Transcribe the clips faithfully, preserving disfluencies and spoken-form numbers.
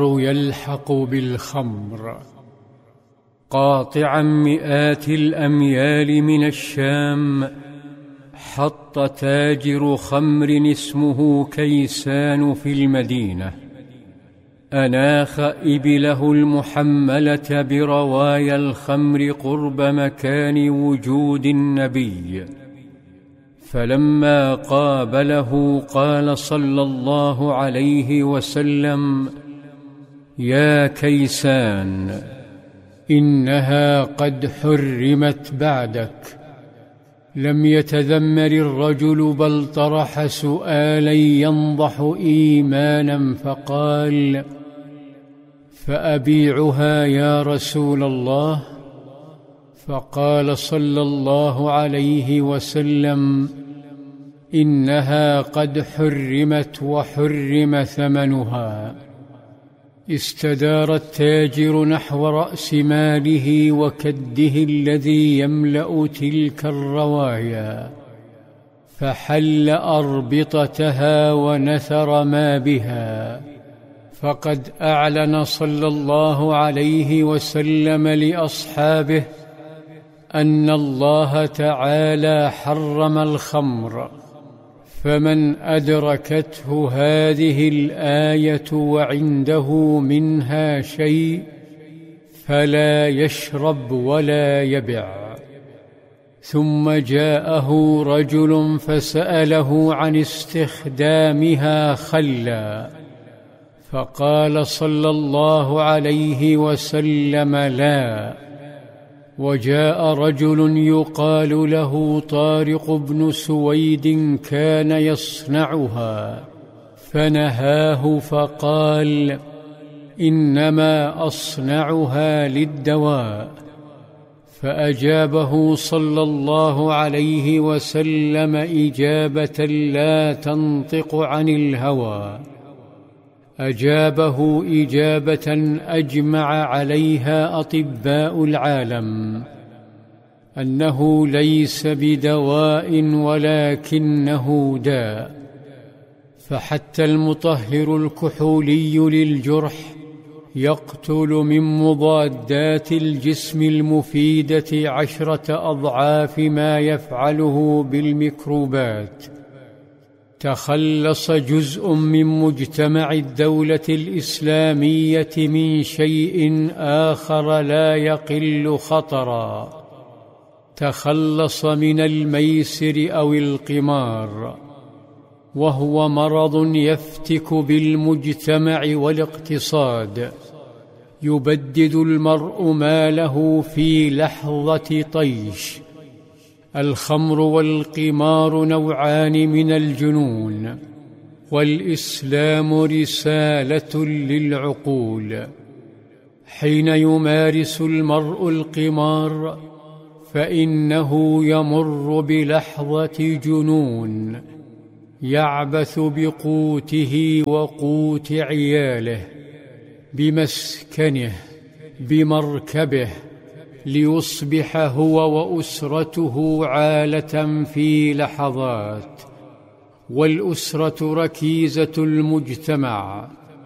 يلحق بالخمر قاطعا مئات الأميال من الشام. حط تاجر خمر اسمه كيسان في المدينة، أناخ إبله المحملة بروايا الخمر قرب مكان وجود النبي، فلما قابله قال صلى الله عليه وسلم: يا كيسان، إنها قد حرمت بعدك. لم يتذمر الرجل بل طرح سؤالا ينضح إيمانا فقال: فأبيعها يا رسول الله؟ فقال صلى الله عليه وسلم: إنها قد حرمت وحرم ثمنها. استدار التاجر نحو رأس ماله وكده الذي يملأ تلك الروايا، فحل أربطتها ونثر ما بها. فقد أعلن صلى الله عليه وسلم لأصحابه أن الله تعالى حرم الخمر، فمن أدركته هذه الآية وعنده منها شيء فلا يشرب ولا يبع. ثم جاءه رجل فسأله عن استخدامها خلا، فقال صلى الله عليه وسلم: لا. وجاء رجل يقال له طارق بن سويد كان يصنعها، فنهاه فقال: إنما أصنعها للدواء. فأجابه صلى الله عليه وسلم إجابة لا تنطق عن الهوى، أجابه إجابة أجمع عليها أطباء العالم، أنه ليس بدواء ولكنه داء. فحتى المطهر الكحولي للجرح يقتل من مضادات الجسم المفيدة عشرة أضعاف ما يفعله بالميكروبات. تخلص جزء من مجتمع الدولة الإسلامية من شيء آخر لا يقل خطرا، تخلص من الميسر أو القمار، وهو مرض يفتك بالمجتمع والاقتصاد، يبدد المرء ماله في لحظة طيش. الخمر والقمار نوعان من الجنون، والإسلام رسالة للعقول. حين يمارس المرء القمار فإنه يمر بلحظة جنون، يعبث بقوته وقوت عياله، بمسكنه، بمركبه، ليصبح هو وأسرته عالة في لحظات. والأسرة ركيزة المجتمع،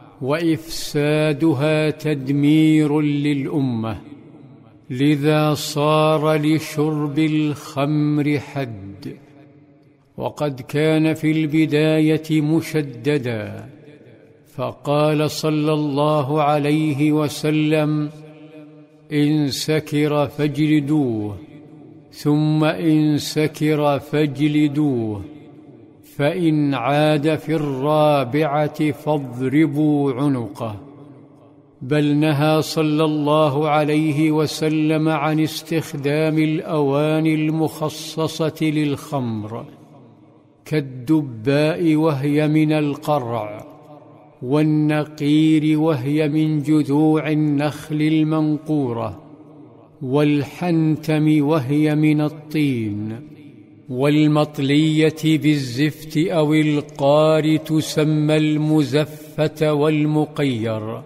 وإفسادها تدمير للأمة. لذا صار لشرب الخمر حد، وقد كان في البداية مشددا، فقال صلى الله عليه وسلم: إن سكر فاجلدوه، ثم إن سكر فاجلدوه، فإن عاد في الرابعة فاضربوا عنقه. بل نهى صلى الله عليه وسلم عن استخدام الأواني المخصصة للخمر كالدباء وهي من القرع، والنقير وهي من جذوع النخل المنقورة، والحنتم وهي من الطين، والمطلية بالزفت أو القار تسمى المزفة والمقير،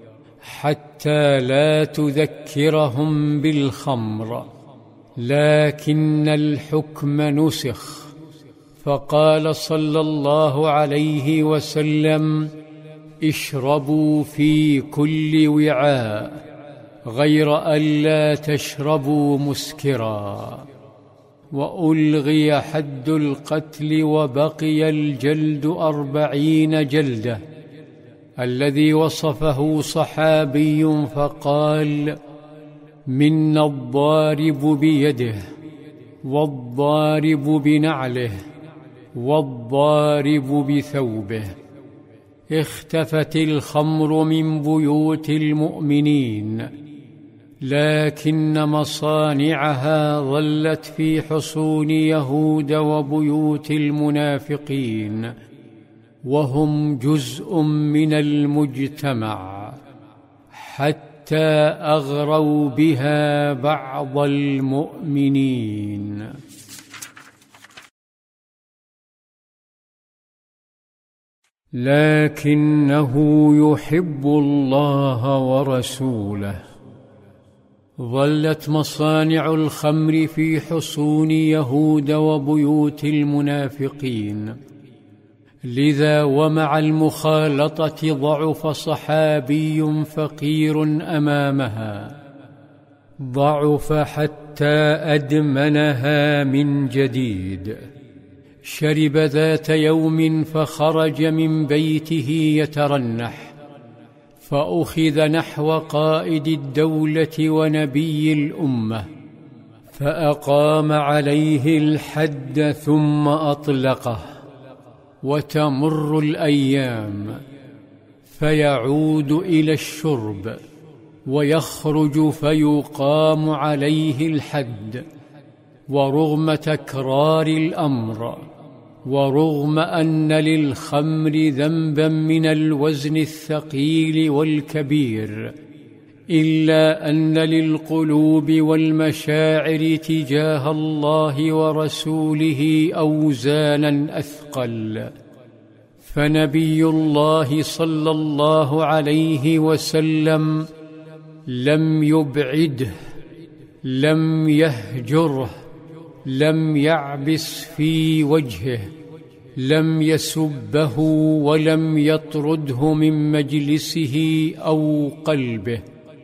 حتى لا تذكرهم بالخمر. لكن الحكم نسخ، فقال صلى الله عليه وسلم: اشربوا في كل وعاء غير ألا تشربوا مسكرا. وألغي حد القتل وبقي الجلد أربعين جلدة، الذي وصفه صحابي فقال: منا الضارب بيده، والضارب بنعله، والضارب بثوبه. اختفت الخمر من بيوت المؤمنين، لكن مصانعها ظلت في حصون يهود وبيوت المنافقين، وهم جزء من المجتمع، حتى أغروا بها بعض المؤمنين. لكنه يحب الله ورسوله. ظلت مصانع الخمر في حصون يهود وبيوت المنافقين، لذا ومع المخالطة ضعف صحابي فقير أمامها، ضعف حتى أدمنها من جديد. شرب ذات يوم فخرج من بيته يترنح، فأخذ نحو قائد الدولة ونبي الأمة، فأقام عليه الحد ثم أطلقه. وتمر الأيام، فيعود إلى الشرب، ويخرج فيقام عليه الحد. ورغم تكرار الأمر، ورغم أن للخمر ذنبا من الوزن الثقيل والكبير، إلا أن للقلوب والمشاعر تجاه الله ورسوله أوزانا أثقل. فنبي الله صلى الله عليه وسلم لم يبعده، لم يهجره، لم يعبس في وجهه، لم يسبه، ولم يطرده من مجلسه أو قلبه،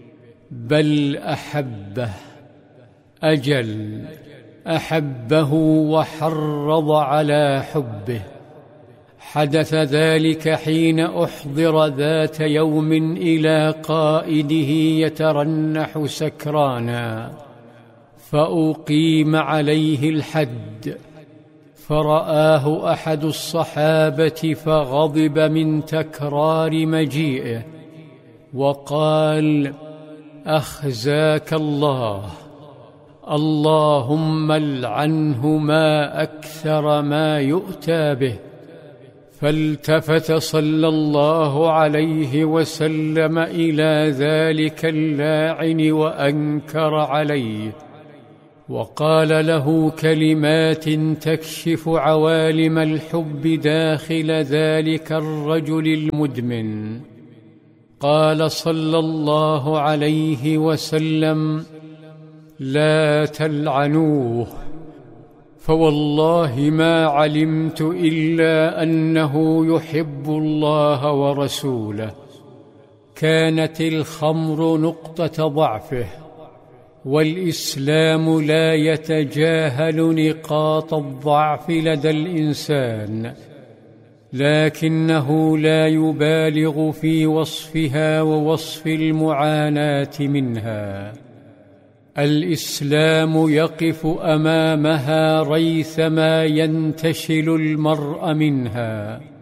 بل أحبه. أجل أحبه وحرض على حبه. حدث ذلك حين أحضر ذات يوم إلى قائده يترنح سكرانا، فأقيم عليه الحد، فرآه أحد الصحابة فغضب من تكرار مجيئه، وقال: أخزاك الله، اللهم العنه، ما أكثر ما يؤتى به. فالتفت صلى الله عليه وسلم إلى ذلك اللاعن وأنكر عليه، وقال له كلمات تكشف عوالم الحب داخل ذلك الرجل المدمن. قال صلى الله عليه وسلم: لا تلعنوه، فوالله ما علمت إلا أنه يحب الله ورسوله. كانت الخمر نقطة ضعفه، والإسلام لا يتجاهل نقاط الضعف لدى الإنسان، لكنه لا يبالغ في وصفها ووصف المعاناة منها. الإسلام يقف أمامها ريثما ينتشل المرء منها.